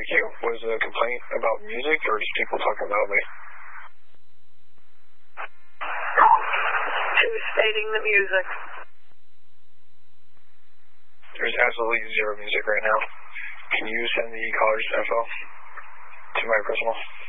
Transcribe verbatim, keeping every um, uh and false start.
Thank you. Was the complaint about music or just people talking loudly? Who's stating the music? There's absolutely zero music right now. Can you send the caller's info to my personal?